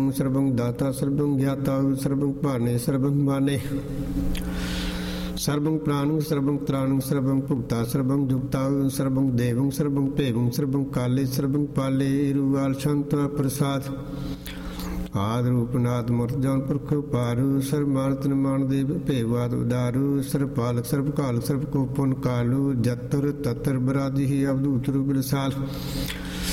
ਦੇਵੰ ਸਰਬੰ ਦਾਤਾ ਸਰਬੰ ਗਿਆਤਾ ਸਰਬੰ ਭਾਨੇ ਸਰਬੰ ਮਾਨੇ ਸਰਬੰ ਪ੍ਰਾਣੰ ਸਰਬੰ ਤ੍ਰਾਣੰ ਸਰਬੰ ਭੁਗਤਾ ਸਰਬੰ ਜੁਗਤਾ ਸਰਬੰ ਦੇਵੰ ਸਰਬੰ ਭੇਵੰ ਸਰਬੰ ਕਾਲੇ ਸਰਬੰ ਪਾਲੇ ਰੂਵਾਲ ਸ਼ੰਤਵਾ ਪ੍ਰਸਾਦ ਆਦ ਰੂਪਨਾਥ ਮੁਰਜਾਨ ਪੁਰਖ ਪਾਰੂ ਸਰ ਮਾਨਤ ਨਿਮਾਨ ਦੇਵ ਭੇਵਾਦ ਉਦਾਰੂ ਸਰ ਪਾਲਕ ਸਰਬ ਕਾਲਕ ਸਰਬ ਕੋ ਪੁਨ ਕਾਲੂ ਜਤਰ ਤਤਰ ਬਰਾਜੀ ਅਵਧੂਤ ਰੂਪ ਵਿਸਾਲ